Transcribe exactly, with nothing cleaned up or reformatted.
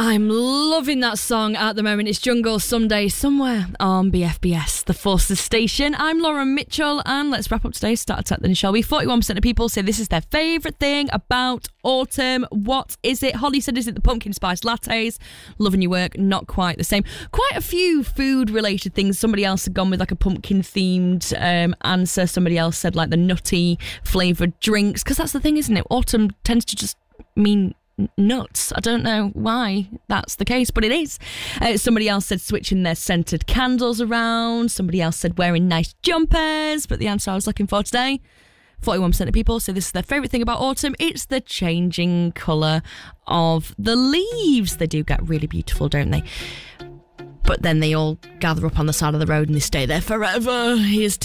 I'm loving that song at the moment. It's Jungle Someday Somewhere on B F B S, the Forces Station. I'm Lauren Mitchell, and let's wrap up today's Start Attack then, shall we? forty-one percent of people say this is their favourite thing about autumn. What is it? Holly said, is it the pumpkin spice lattes? Loving your work. Not quite the same. Quite a few food-related things. Somebody else had gone with like a pumpkin-themed um, answer. Somebody else said like the nutty flavoured drinks, because that's the thing, isn't it? Autumn tends to just mean nuts. I don't know why that's the case, but it is. Uh, somebody else said switching their scented candles around. Somebody else said wearing nice jumpers. But the answer I was looking for today, forty-one percent of people say this is their favourite thing about autumn. It's the changing colour of the leaves. They do get really beautiful, don't they? But then they all gather up on the side of the road and they stay there forever. Here's